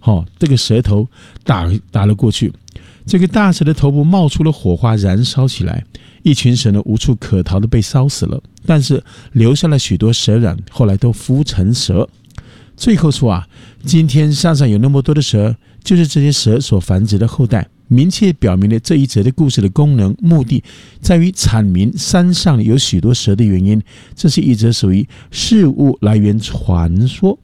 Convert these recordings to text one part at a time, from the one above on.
这个舌头打了过去，这个大蛇的头部冒出了火花，燃烧起来，一群蛇呢无处可逃的被烧死了，但是留下了许多蛇卵，后来都孵成蛇。最后说今天山上有那么多的蛇，就是这些蛇所繁殖的后代，明确表明了这一则的故事的功能目的在于阐明山上有许多蛇的原因。这是一则属于事物来源传说。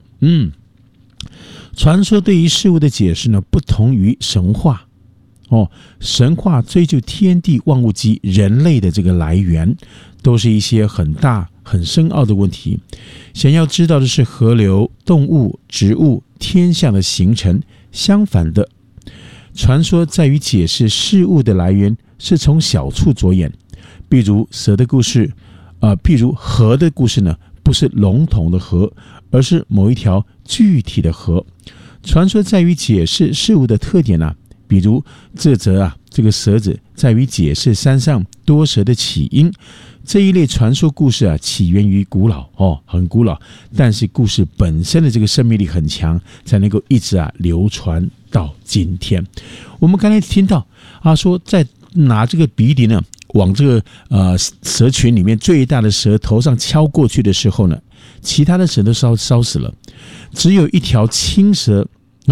传说对于事物的解释呢，不同于神话。神话追究天地万物及人类的这个来源，都是一些很大很深奥的问题。想要知道的是河流、动物、植物、天象的形成。相反的，传说在于解释事物的来源是从小处着眼。比如蛇的故事，譬如河的故事呢，不是笼统的河，而是某一条具体的河。传说在于解释事物的特点比如这个蛇子在于解释山上多蛇的起因。这一类传说故事起源于古老很古老，但是故事本身的这个生命力很强，才能够一直流传到今天。我们刚才听到说在拿这个鼻笛呢往这个蛇群里面最大的蛇头上敲过去的时候呢，其他的蛇都烧死了，只有一条青蛇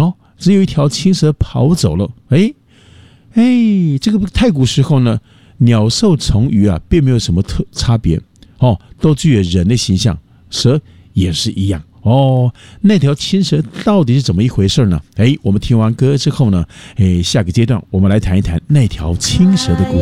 跑走了。这个太古时候呢，鸟兽虫鱼并没有什么差别都具有人的形象，蛇也是一样那条青蛇到底是怎么一回事呢？我们听完歌之后呢，下个阶段我们来谈一谈那条青蛇的故事。